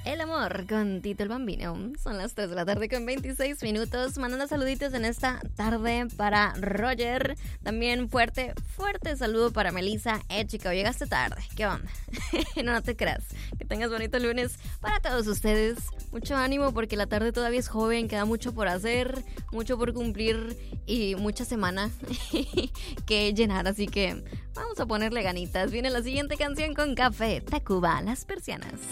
El amor con Tito el Bambino. Son las 3 de la tarde con 26 minutos. Mandando saluditos en esta tarde para Roger. También fuerte saludo para Melissa. Chica, hoy llegaste tarde. ¿Qué onda? No te creas. Que tengas bonito lunes para todos ustedes. Mucho ánimo porque la tarde todavía es joven. Queda mucho por hacer, mucho por cumplir y mucha semana que llenar. Así que vamos a ponerle ganitas. Viene la siguiente canción con Café Tacuba, Las Persianas.